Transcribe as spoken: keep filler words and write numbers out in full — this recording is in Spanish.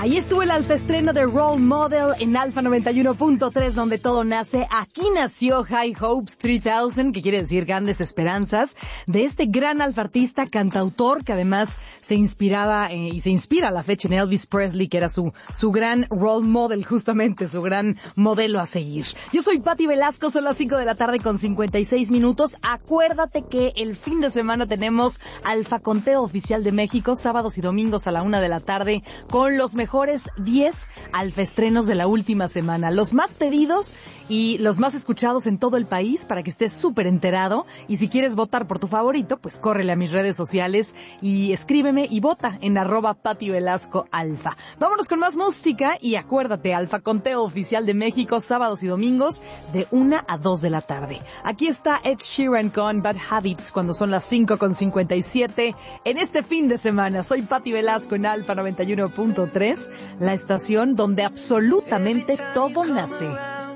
Ahí estuvo el alfa estreno de Role Model en Alfa noventa y uno punto tres, donde todo nace. Aquí nació High Hopes tres mil, que quiere decir grandes esperanzas, de este gran alfa artista, cantautor, que además se inspiraba eh, y se inspira a la fecha en Elvis Presley, que era su, su gran role model, justamente, su gran modelo a seguir. Yo soy Pati Velasco, son las cinco de la tarde con cincuenta y seis minutos. Acuérdate que el fin de semana tenemos Alfa Conteo Oficial de México, sábados y domingos a la una de la tarde, con los mejores diez alfaestrenos de la última semana, los más pedidos y los más escuchados en todo el país, para que estés súper enterado. Y si quieres votar por tu favorito, pues córrele a mis redes sociales y escríbeme y vota en arroba Pati Velasco Alfa. Vámonos con más música y acuérdate, Alfa Conteo Oficial de México, sábados y domingos de una a dos de la tarde. Aquí está Ed Sheeran con Bad Habits cuando son las cinco con cincuenta y siete en este fin de semana. Soy Pati Velasco en Alfa noventa y uno punto tres, la estación donde absolutamente todo nace.